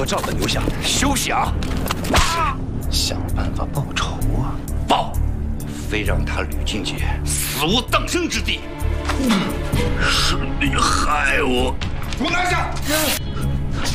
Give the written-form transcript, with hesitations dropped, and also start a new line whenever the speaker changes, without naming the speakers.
合照的留下。休想！想办法报仇啊！报！非让他吕俊杰死无葬身之地。是你害我！给我拿下！